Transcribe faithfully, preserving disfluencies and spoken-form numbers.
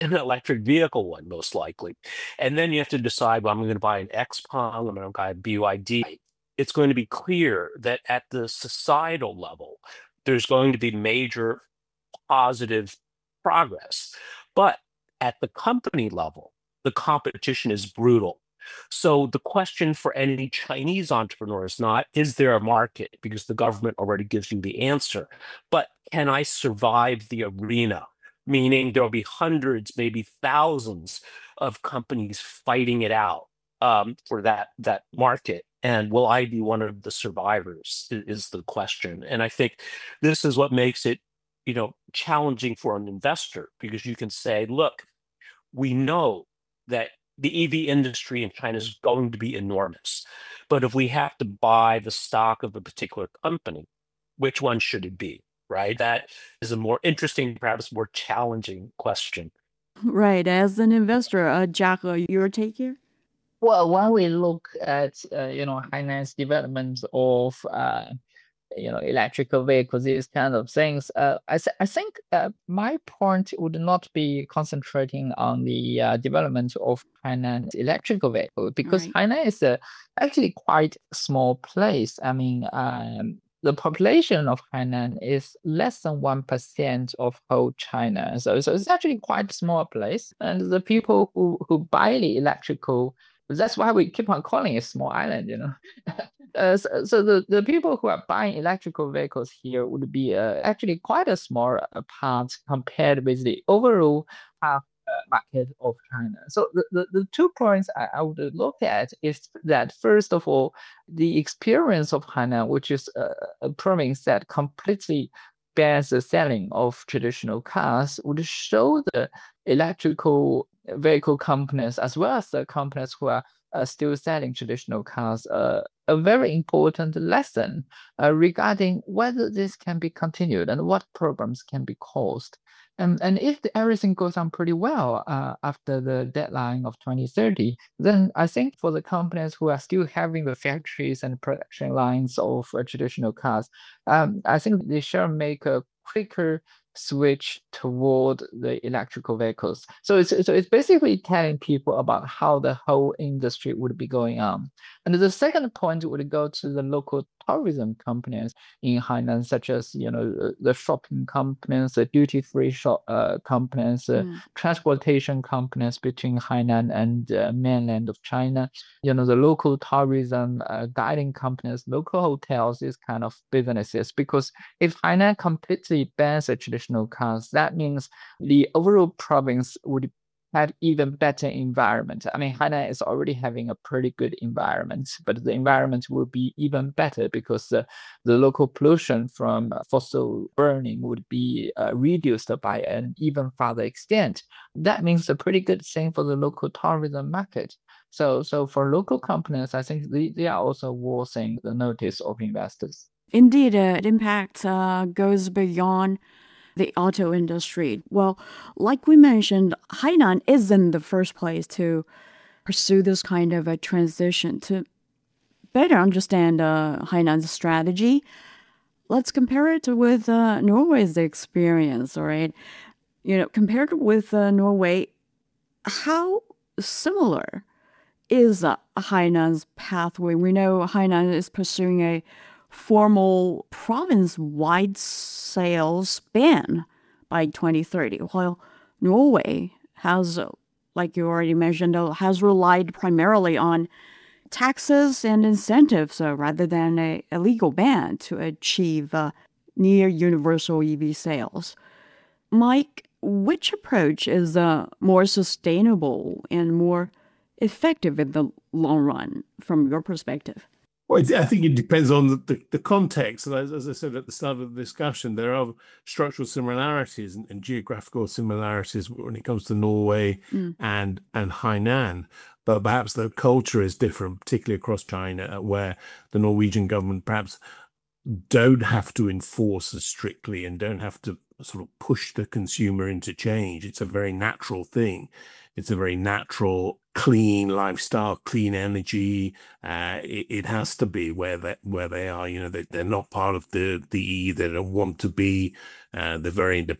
an electric vehicle one, most likely. And then you have to decide, well, I'm going to buy an Xpeng, I'm going to buy a B Y D. It's going to be clear that at the societal level, there's going to be major positive progress. But at the company level, the competition is brutal. So the question for any Chinese entrepreneur is not, is there a market? Because the government already gives you the answer. But can I survive the arena? Meaning there'll be hundreds, maybe thousands of companies fighting it out um, for that that market. And will I be one of the survivors is, is the question. And I think this is what makes it, you know, challenging for an investor because you can say, look, we know that the E V industry in China is going to be enormous. But if we have to buy the stock of a particular company, which one should it be? Right? That is a more interesting, perhaps more challenging question. Right. As an investor, uh, Jack, uh, your take here? Well, when we look at uh, you know Hainan's development of uh, you know electrical vehicles, these kind of things, uh, I th I think uh, my point would not be concentrating on the uh, development of Hainan's electrical vehicle All because right. Hainan is a actually quite small place. I mean, um, the population of Hainan is less than one percent of whole China, so so it's actually quite a small place, and the people who who buy the electrical that's why we keep on calling it small island, you know. Uh, so, so the, the people who are buying electrical vehicles here would be uh, actually quite a small uh, part compared with the overall uh, uh, market of China. So the, the, the two points I, I would look at is that first of all, the experience of Hainan, which is a, a province that completely bans the selling of traditional cars, would show the electrical vehicle companies as well as the companies who are uh, still selling traditional cars uh, a very important lesson uh, regarding whether this can be continued and what problems can be caused. And, and if the, everything goes on pretty well uh, after the deadline of twenty thirty, then I think for the companies who are still having the factories and production lines of uh, traditional cars, um, I think they shall make a quicker switch toward the electrical vehicles. So it's so it's basically telling people about how the whole industry would be going on. And the second point would go to the local tourism companies in Hainan, such as you know the the shopping companies, the duty-free shop uh, companies, uh, Mm. transportation companies between Hainan and uh, mainland of China. You know the local tourism uh, guiding companies, local hotels, these kind of businesses. Because if Hainan completely bans the traditional cars, that means the overall province would have even better environment. I mean, Hainan is already having a pretty good environment, but the environment will be even better because the, the local pollution from fossil burning would be uh, reduced by an even farther extent. That means a pretty good thing for the local tourism market. So, so for local companies, I think they, they are also worthing the notice of investors. Indeed, uh, it impact uh, goes beyond the auto industry. Well, like we mentioned, Hainan isn't the first place to pursue this kind of a transition. To better understand uh, Hainan's strategy, let's compare it with uh, Norway's experience, all right? You know, compared with uh, Norway, how similar is uh, Hainan's pathway? We know Hainan is pursuing a formal province-wide sales ban by twenty thirty, while Norway has, uh, like you already mentioned, uh, has relied primarily on taxes and incentives uh, rather than a, a legal ban to achieve uh, near universal E V sales. Mike, which approach is uh, more sustainable and more effective in the long run from your perspective? Well, I think it depends on the, the, the context. And as, as I said at the start of the discussion, there are structural similarities and, and geographical similarities when it comes to Norway Mm. and and Hainan. But perhaps the culture is different, particularly across China, where the Norwegian government perhaps don't have to enforce as strictly and don't have to sort of push the consumer into change. It's a very natural thing. It's a very natural, clean lifestyle, clean energy. Uh, it, it has to be where they where they are. You know, they, they're not part of the the E. They don't want to be. Uh, they're very